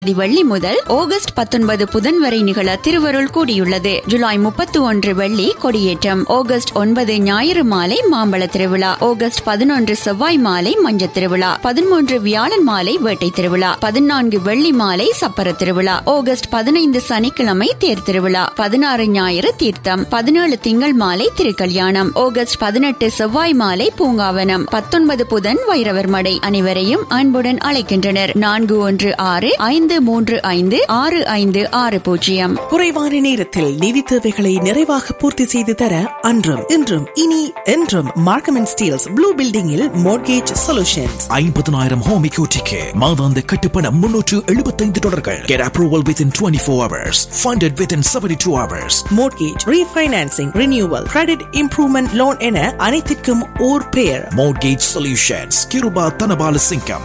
வெள்ளி முதல் ஆகஸ்ட் 19 புதன் வரை நிகழ திருவருள் கூடியுள்ளது. ஜூலை 31 வெள்ளி கொடியேற்றம், ஆகஸ்ட் 9 ஞாயிறு மாலை மாம்பழ திருவிழா, ஆகஸ்ட் 11 செவ்வாய் மாலை மஞ்சத் திருவிழா, 13 வியாழன் மாலை வேட்டை திருவிழா, 14 வெள்ளி மாலை சப்பர திருவிழா, ஆகஸ்ட் 15 சனிக்கிழமை தேர் திருவிழா, 16 ஞாயிறு தீர்த்தம், 17 திங்கள் மாலை திருக்கல்யாணம், ஆகஸ்ட் 18 செவ்வாய் மாலை பூங்காவனம், 19 புதன் வைரவர் மடை. அனைவரையும் அன்புடன் அழைக்கின்றனர். 4165356560. குறைவான நேரத்தில் நிதி தேவைகளை நிறைவாக பூர்த்தி செய்து தர அன்றும் இன்றும் இனி என்றும் மார்க்கம் அண்ட் ஸ்டீல்ஸ் ப்ளூ பில்டிங்கில் மோர்கேஜ் சொல்யூஷன்ஸ். 50,000 ஹோம் எக்யூட்டிக்கு மாதாந்த கட்டுப்பணம் $375. Get approval within 24 hours. Funded within 72 hours. Mortgage refinancing, renewal, credit improvement loan என அனைத்திற்கும் ஓர் பெயர். Mortgage Solutions. Kiruba Tanabala Singham.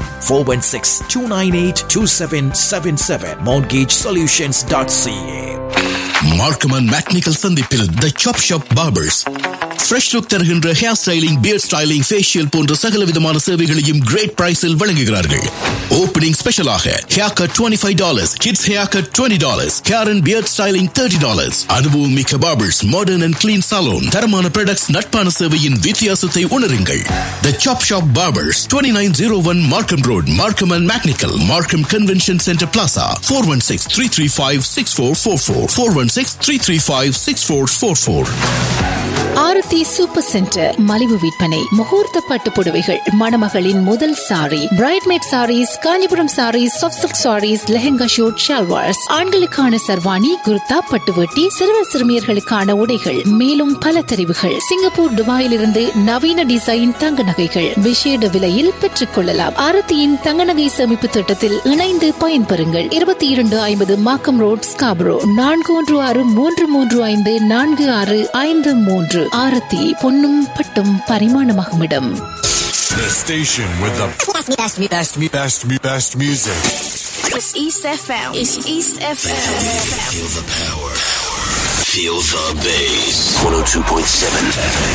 416-298-2777. MortgageSolutions.ca. Markham and mechanical சந்திப்பில் தி சாப் ஷாப் பார்பர்ஸ் ஃப்ரெஷ் லுக் தருகின்ற hair styling, pier styling, facial போன்ற சகல விதமான சேவைகளையும் கிரேட் பிரைஸில் வழங்குகிறார்கள். ஓப்பனிங் ஸ்பெஷலாக hair cut $25, kids hair cut $20, hair and pier styling $30. அனுபவம் மிக்க barbers, modern and clean salon, தரமான ப்ராடக்ட்ஸ், நட்பான சேவையின் வித்தியாசத்தை உணருங்கள். தி சாப் ஷாப் பார்பர்ஸ், 2901 மார்க்கம் ரோட், மார்க்கம் அண்ட் மெக்னிக்கல், மார்க்கம் கன்வென்ஷன் சென்டர் பிளாசா. 416-335-6444, 416-335-6444. ஆரத்தி சூப்பர் சென்டர் மலிவு விற்பனை, முகூர்த்த பட்டு புடவைகள், மணமகளின் முதல் sorry, பிரைட்மேட் saris, Kanchipuram saris, soft silk saris, lehenga shoot, shalwars, ஆண்களுக்கான சர்வாணி, குர்தா, பட்டுவட்டி, சிறுவர் சிறுமியர்களுக்கான உடைகள், மேலும் பல தெரிவுகள். சிங்கப்பூர், துபாயிலிருந்து நவீன டிசைன் தங்க நகைகள் விசேட விலையில் பெற்றுக் கொள்ளலாம். ஆரத்தியின் தங்க நகை சேமிப்பு திட்டத்தில் இணைந்து பயன்பெறுங்கள். 2250 மார்க்கம் ரோட், ஸ்காபரோ. 4163354653. ஆரத்தி பொன்னும் பட்டும் பரிமாணமாகும் இடம். The station with the best music. It's East FM. It's East FM. Feel the power. Feel the bass. 102.7 FM.